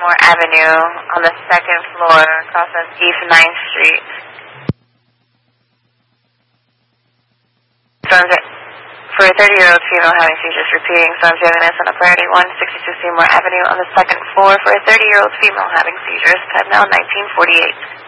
Seymour Avenue on the second floor across of East 9th Street. For a 30-year-old female having seizures, repeating Storm's Evidence on a priority 162 Seymour Avenue on the second floor for a 30-year-old female having seizures, time now 1948.